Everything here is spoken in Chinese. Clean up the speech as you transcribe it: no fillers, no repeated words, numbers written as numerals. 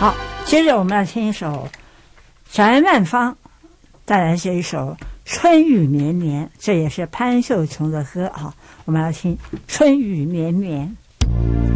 好，接着我们要听一首小燕万芳带来这一首春雨绵绵，这也是潘秀琼的歌啊。我们要听春雨绵绵。